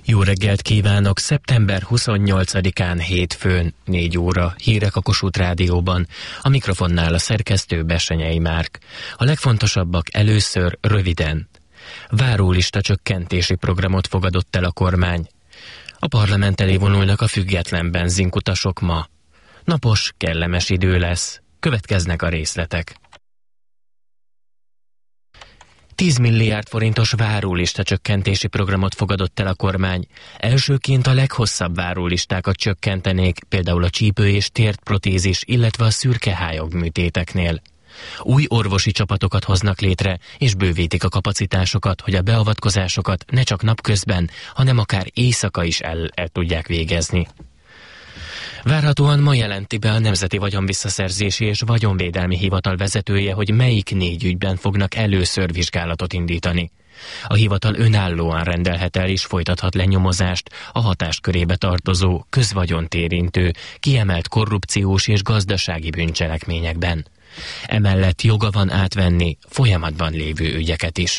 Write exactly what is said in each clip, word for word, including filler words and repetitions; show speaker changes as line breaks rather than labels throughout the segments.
Jó reggelt kívánok! szeptember huszonnyolcadikán hétfőn, négy óra, hírek a Kossuth Rádióban. A mikrofonnál a szerkesztő Bessenyei Márk. A legfontosabbak először röviden. Várólista csökkentési programot fogadott el a kormány. A parlament elé vonulnak a független benzinkutasok ma. Napos, kellemes idő lesz. Következnek a részletek. tíz milliárd forintos várólista csökkentési programot fogadott el a kormány. Elsőként a leghosszabb várólistákat csökkentenék, például a csípő- és tértprotézis, illetve a szürkehályog műtéteknél. Új orvosi csapatokat hoznak létre, és bővítik a kapacitásokat, hogy a beavatkozásokat ne csak napközben, hanem akár éjszaka is el, el tudják végezni. Várhatóan ma jelenti be a Nemzeti Vagyonvisszaszerzési és Vagyonvédelmi Hivatal vezetője, hogy melyik négy ügyben fognak először vizsgálatot indítani. A hivatal önállóan rendelhet el és folytathat lenyomozást a hatáskörébe tartozó, közvagyont érintő, kiemelt korrupciós és gazdasági bűncselekményekben. Emellett joga van átvenni folyamatban lévő ügyeket is.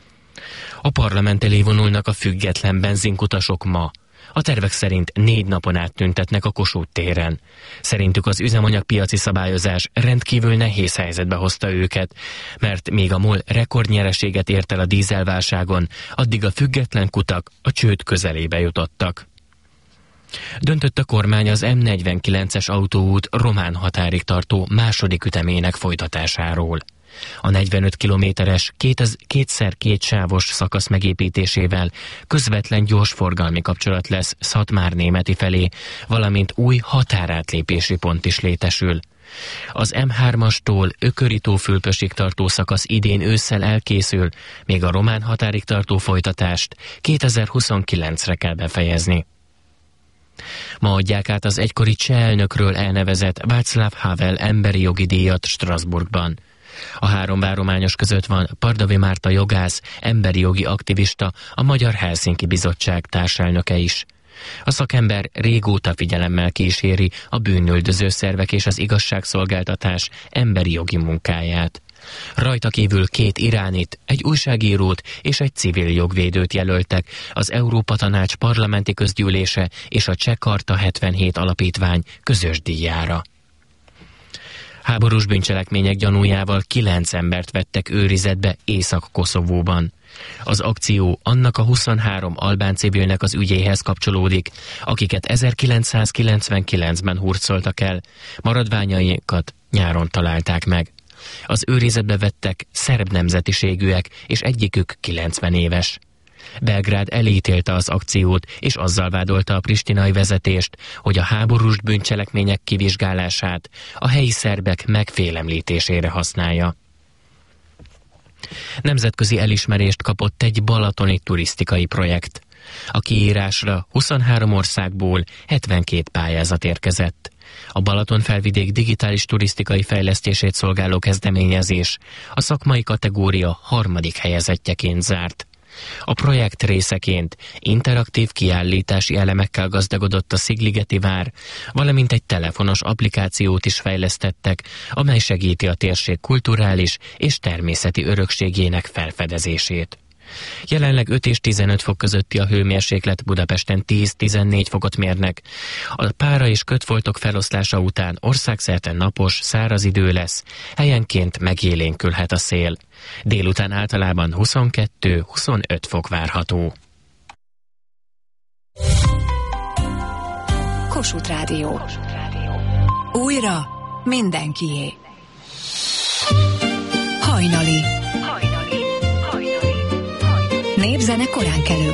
A parlament elé vonulnak a független benzinkutasok ma. A tervek szerint négy napon át tüntetnek a Kossuth téren. Szerintük az üzemanyagpiaci szabályozás rendkívül nehéz helyzetbe hozta őket, mert még a MOL rekordnyereséget ért el a dízelválságon, addig a független kutak a csőd közelébe jutottak. Döntött a kormány az M negyvenkilences autóút román határig tartó második ütemének folytatásáról. A negyvenöt kilométeres, kétszer két sávos szakasz megépítésével közvetlen gyorsforgalmi kapcsolat lesz Szatmár-Németi felé, valamint új határátlépési pont is létesül. Az M hármastól Ököri-tófülpösig tartó szakasz idén ősszel elkészül, még a román határig tartó folytatást kétezer-huszonkilencre kell befejezni. Ma adják át az egykori cseh elnökről elnevezett Václav Havel emberi jogi díjat Strasbourgban. A három várományos között van Pardavi Márta jogász, emberi jogi aktivista, a Magyar Helsinki Bizottság társelnöke is. A szakember régóta figyelemmel kíséri a bűnüldöző szervek és az igazságszolgáltatás emberi jogi munkáját. Rajta kívül két iránit, egy újságírót és egy civil jogvédőt jelöltek az Európa Tanács parlamenti közgyűlése és a Cseh Karta hetvenhét alapítvány közös díjára. Háborús bűncselekmények gyanújával kilenc embert vettek őrizetbe Észak-Koszovóban. Az akció annak a huszonhárom albán civilnek az ügyéhez kapcsolódik, akiket ezerkilencszázkilencvenkilencben hurcoltak el, maradványaikat nyáron találták meg. Az őrizetbe vettek szerb nemzetiségűek, és egyikük kilencven éves. Belgrád elítélte az akciót, és azzal vádolta a pristinai vezetést, hogy a háborús bűncselekmények kivizsgálását a helyi szerbek megfélemlítésére használja. Nemzetközi elismerést kapott egy balatoni turisztikai projekt. A kiírásra huszonhárom országból hetvenkét pályázat érkezett. A Balatonfelvidék digitális turisztikai fejlesztését szolgáló kezdeményezés a szakmai kategória harmadik helyezettjeként zárt. A projekt részeként interaktív kiállítási elemekkel gazdagodott a Szigligeti vár, valamint egy telefonos applikációt is fejlesztettek, amely segíti a térség kulturális és természeti örökségének felfedezését. Jelenleg öt és tizenöt fok közötti a hőmérséklet, Budapesten tíz-tizennégy fokot mérnek. A pára és kötfoltok feloszlása után országszerte napos, száraz idő lesz, helyenként megélénkülhet a szél. Délután általában huszonkettő-huszonöt fok várható.
Kossuth Rádió. Újra mindenkié. Hajnali. Népzene korán kelő